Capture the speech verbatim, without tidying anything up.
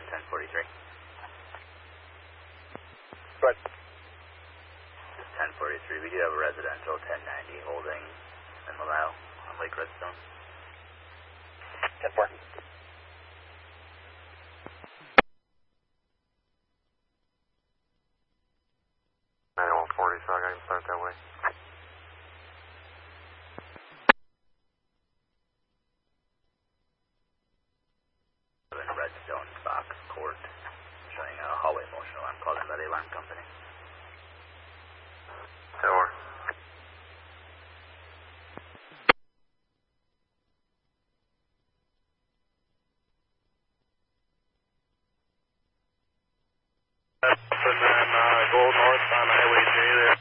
ten forty-three. Good. This is ten forty-three. We do have a residential ten ninety holding in Malau on Lake Redstone. ten four. ninety-one forty, so I can start that way. In Redstone Box Court, showing a hallway motion alarm called in by the alarm company. Tower. And then uh, go north on Highway J there.